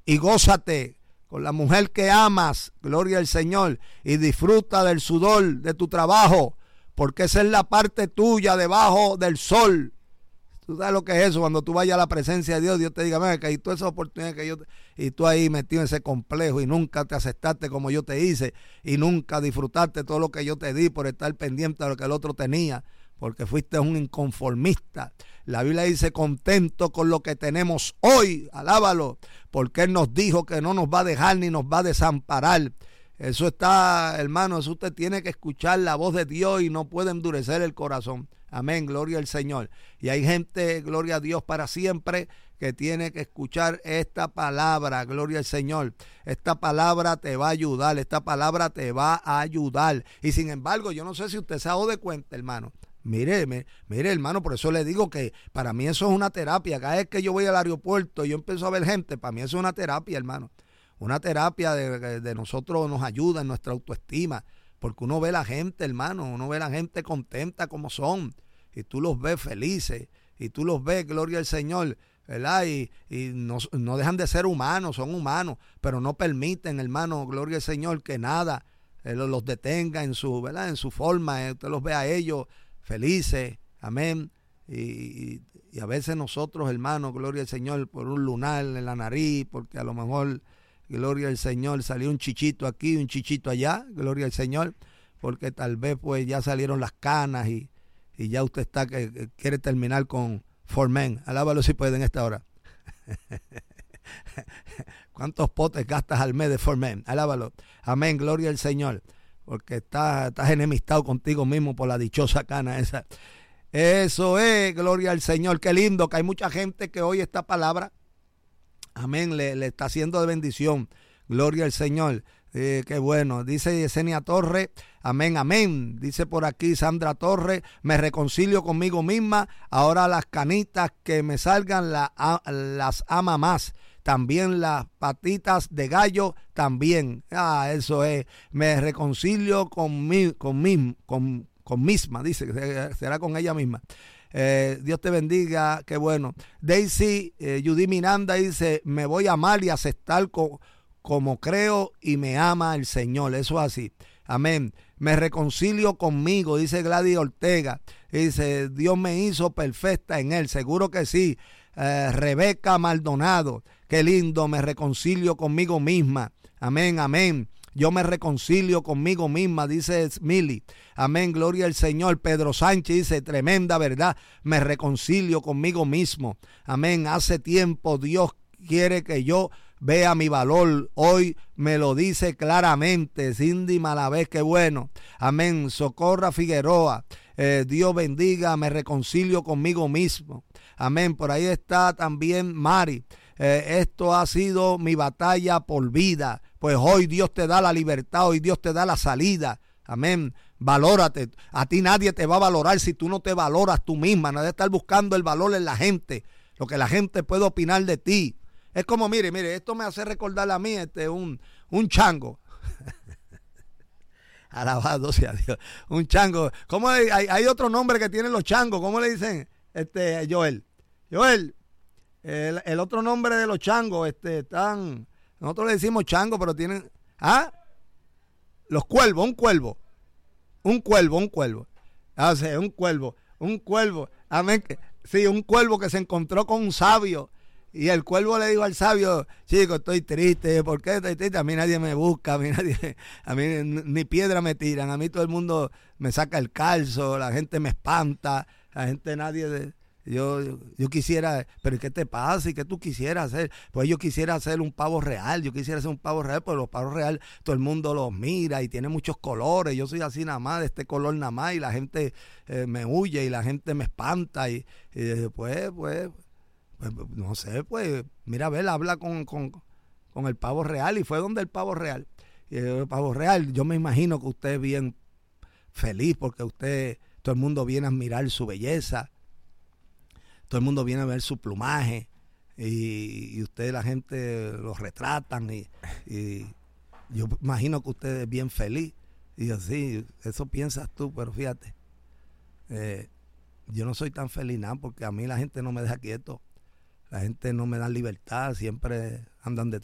y gózate con la mujer que amas, gloria al Señor, y disfruta del sudor de tu trabajo, porque esa es la parte tuya debajo del sol. Tú sabes lo que es eso, cuando tú vayas a la presencia de Dios, Dios te diga, mira, que hay toda esa oportunidad que yo y tú ahí metido en ese complejo y nunca te aceptaste como yo te hice y nunca disfrutaste todo lo que yo te di por estar pendiente de lo que el otro tenía, porque fuiste un inconformista. La Biblia dice, contento con lo que tenemos hoy, alábalo, porque Él nos dijo que no nos va a dejar ni nos va a desamparar. Eso está, hermano, eso usted tiene que escuchar la voz de Dios y no puede endurecer el corazón. Amén, gloria al Señor. Y hay gente, gloria a Dios para siempre, que tiene que escuchar esta palabra, gloria al Señor. Esta palabra te va a ayudar, esta palabra te va a ayudar. Y sin embargo, yo no sé si usted se ha dado de cuenta, hermano. Mire, hermano, por eso le digo que para mí eso es una terapia. Cada vez que yo voy al aeropuerto y yo empiezo a ver gente, para mí eso es una terapia, hermano. Una terapia de nosotros, nos ayuda en nuestra autoestima. Porque uno ve la gente, hermano, uno ve la gente contenta como son. Y tú los ves felices. Y tú los ves, gloria al Señor, ¿verdad? Y no dejan de ser humanos, son humanos. Pero no permiten, hermano, gloria al Señor, que nada los detenga en su, ¿verdad? En su forma. Usted los ve a ellos felices. Amén. Y a veces nosotros, hermano, gloria al Señor, por un lunar en la nariz, porque a lo mejor, gloria al Señor, salió un chichito aquí, un chichito allá, gloria al Señor, porque tal vez pues ya salieron las canas y ya usted está que quiere terminar con Formen. Alábalo si puede en esta hora. ¿Cuántos potes gastas al mes de Formen? Alábalo. Amén, gloria al Señor, porque estás enemistado contigo mismo por la dichosa cana esa. Eso es, gloria al Señor. Qué lindo que hay mucha gente que oye esta palabra. Amén, le está haciendo de bendición. Gloria al Señor. Qué bueno. Dice Yesenia Torres. Amén, amén. Dice por aquí Sandra Torres. Me reconcilio conmigo misma. Ahora las canitas que me salgan las ama más. También las patitas de gallo también. Eso es. Me reconcilio con misma. Dice que será con ella misma. Dios te bendiga, qué bueno. Daisy Judy Miranda dice, me voy a amar y aceptar como creo y me ama el Señor. Eso es así. Amén. Me reconcilio conmigo, dice Gladys Ortega. Dice, Dios me hizo perfecta en Él. Seguro que sí. Rebeca Maldonado, qué lindo, me reconcilio conmigo misma. Amén, amén. Yo me reconcilio conmigo misma, dice Smiley. Amén, gloria al Señor. Pedro Sánchez dice, tremenda verdad, me reconcilio conmigo mismo. Amén, hace tiempo Dios quiere que yo vea mi valor. Hoy me lo dice claramente. Cindy Malavé, qué bueno. Amén, Socorra Figueroa. Dios bendiga, me reconcilio conmigo mismo. Amén, por ahí está también Mari. Esto ha sido mi batalla por vida. Pues hoy Dios te da la libertad, hoy Dios te da la salida. Amén. Valórate. A ti nadie te va a valorar si tú no te valoras tú misma. No debes estar buscando el valor en la gente, lo que la gente puede opinar de ti. Es como, mire, esto me hace recordar a mí un chango. Alabado sea Dios. Un chango. ¿Cómo hay otro nombre que tienen los changos? ¿Cómo le dicen? Joel. El otro nombre de los changos, nosotros le decimos chango, pero tienen, los cuervos, un cuervo. Un cuervo. Un cuervo. Amén. Sí, un cuervo que se encontró con un sabio. Y el cuervo le dijo al sabio, chico, estoy triste. ¿Por qué estoy triste? A mí nadie me busca, a mí ni piedra me tiran. A mí todo el mundo me saca el calzo, la gente me espanta, Yo quisiera, pero ¿qué te pasa? ¿Y qué tú quisieras hacer? Pues yo quisiera hacer un pavo real, pero los pavos real todo el mundo los mira y tiene muchos colores. Yo soy así nada más, de este color nada más, y la gente me huye y la gente me espanta. Y después, pues, no sé, pues, mira, a ver, habla con el pavo real, y fue donde el pavo real. Y el pavo real, yo me imagino que usted es bien feliz porque todo el mundo viene a admirar su belleza. Todo el mundo viene a ver su plumaje y la gente los retratan y yo imagino que usted es bien feliz. Y así, eso piensas tú, pero fíjate, yo no soy tan feliz nada porque a mí la gente no me deja quieto. La gente no me da libertad, siempre andan detrás